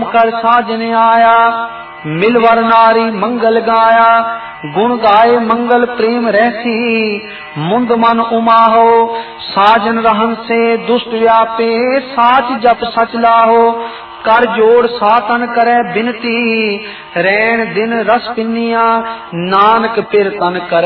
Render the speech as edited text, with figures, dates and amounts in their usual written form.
कर साजन आया, मिलवर नारी मंगल गाया, गुण गाए मंगल प्रेम रहसी, मुंद मन उमा हो, साजन रहन से दुष्ट व्यापे, साच जप सच लाहो, कर जोड़ सातन करे बिनती, रैन दिन रस पिनिया, नानक पिर तन करे